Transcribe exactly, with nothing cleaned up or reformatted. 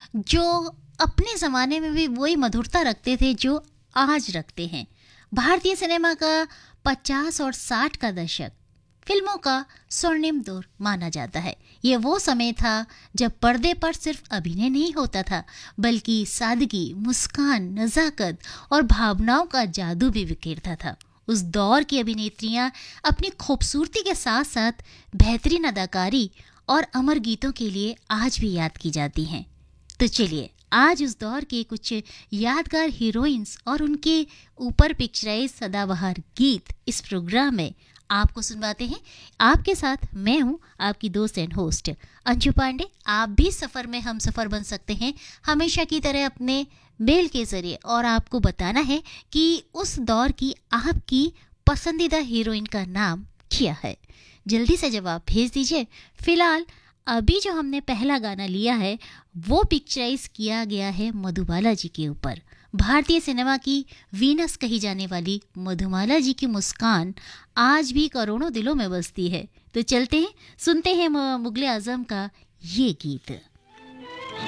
जो अपने ज़माने में भी वही मधुरता रखते थे जो आज रखते हैं। भारतीय सिनेमा का पचास और साठ का दशक फिल्मों का स्वर्णिम दौर माना जाता है। ये वो समय था जब पर्दे पर सिर्फ अभिनय नहीं होता था, बल्कि सादगी, मुस्कान, नज़ाकत और भावनाओं का जादू भी बिखेरता था। उस दौर की अभिनेत्रियां अपनी खूबसूरती के साथ साथ बेहतरीन अदाकारी और अमर गीतों के लिए आज भी याद की जाती हैं। तो चलिए आज उस दौर के कुछ यादगार हीरोइंस और उनके ऊपर पिक्चराइज सदाबहार गीत इस प्रोग्राम में आपको सुनवाते हैं। आपके साथ मैं हूं आपकी दोस्त एंड होस्ट अंशु पांडे। आप भी सफ़र में हम सफ़र बन सकते हैं हमेशा की तरह अपने मेल के ज़रिए, और आपको बताना है कि उस दौर की आपकी पसंदीदा हीरोइन का नाम क्या है। जल्दी से जवाब भेज दीजिए। फिलहाल अभी जो हमने पहला गाना लिया है वो पिक्चराइज किया गया है मधुबाला जी के ऊपर। भारतीय सिनेमा की वीनस कही जाने वाली मधुबाला जी की मुस्कान आज भी करोड़ों दिलों में बसती है। तो चलते हैं, सुनते हैं मुगले आजम का ये गीत।